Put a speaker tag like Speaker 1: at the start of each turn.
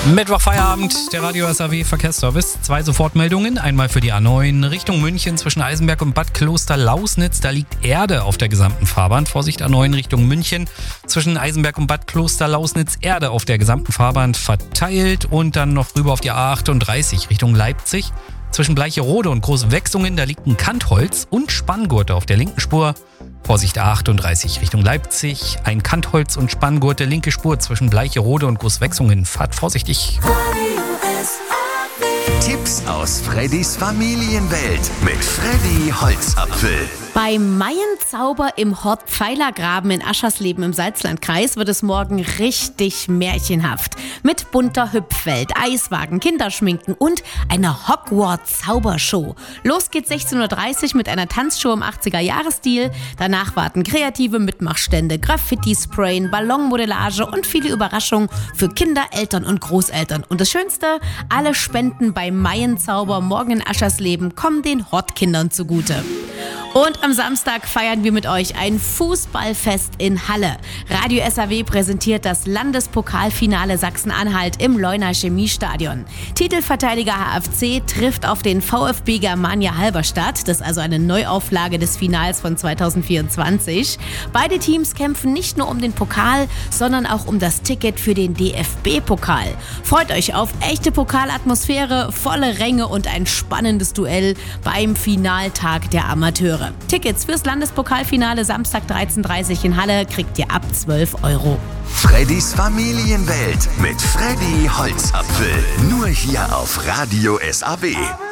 Speaker 1: Mittwochfeierabend, der Radio SAW Verkehrsservice. 2 Sofortmeldungen. Einmal für die A9 Richtung München zwischen Eisenberg und Bad Kloster-Lausnitz. Da liegt Erde auf der gesamten Fahrbahn. Vorsicht, A9 Richtung München zwischen Eisenberg und Bad Kloster-Lausnitz. Erde auf der gesamten Fahrbahn verteilt. Und dann noch rüber auf die A38 Richtung Leipzig. Zwischen Bleicherode und Großwechsungen, da liegt ein Kantholz und Spanngurte auf der linken Spur. Vorsicht, A38 Richtung Leipzig. Ein Kantholz und Spanngurte, linke Spur zwischen Bleicherode und Großwechsungen. Fahrt vorsichtig.
Speaker 2: Tipps aus Freddys Familienwelt mit Freddy Holzapfel.
Speaker 3: Beim Maienzauber im Hort Pfeilergraben in Aschersleben im Salzlandkreis wird es morgen richtig märchenhaft. Mit bunter Hüpfwelt, Eiswagen, Kinderschminken und einer Hogwarts-Zaubershow. Los geht's 16:30 Uhr mit einer Tanzshow im 80er-Jahres-Stil. Danach warten kreative Mitmachstände, Graffiti-Sprayen, Ballonmodellage und viele Überraschungen für Kinder, Eltern und Großeltern. Und das Schönste, alle Spenden beim Maienzauber morgen in Aschersleben kommen den Hortkindern zugute. Und am Samstag feiern wir mit euch ein Fußballfest in Halle. Radio SAW präsentiert das Landespokalfinale Sachsen-Anhalt im Leuner Chemiestadion. Titelverteidiger HFC trifft auf den VfB Germania Halberstadt. Das ist also eine Neuauflage des Finals von 2024. Beide Teams kämpfen nicht nur um den Pokal, sondern auch um das Ticket für den DFB-Pokal. Freut euch auf echte Pokalatmosphäre, volle Ränge und ein spannendes Duell beim Finaltag der Amateure. Tickets fürs Landespokalfinale Samstag 13:30 Uhr in Halle kriegt ihr ab 12 €.
Speaker 2: Freddys Familienwelt mit Freddy Holzapfel. Nur hier auf Radio SAW.